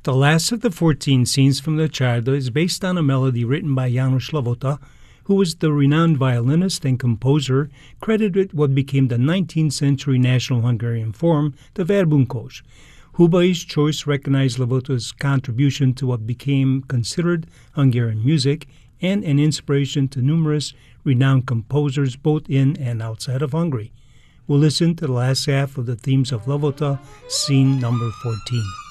The last of the 14 scenes from the Czarda is based on a melody written by János Hlavota, who was the renowned violinist and composer credited with what became the 19th century national Hungarian form, the Verbunkos. Hubai's choice recognized Hlavota's contribution to what became considered Hungarian music and an inspiration to numerous renowned composers both in and outside of Hungary. We'll listen to the last half of the themes of Hlavota, scene number 14.